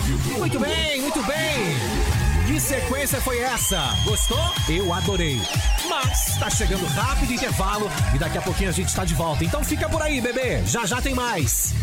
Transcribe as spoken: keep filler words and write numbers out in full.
Muito bem, muito bem. Que sequência foi essa? Gostou? Eu adorei. Mas tá chegando rápido o intervalo e daqui a pouquinho a gente tá de volta. Então fica por aí, bebê. Já já tem mais.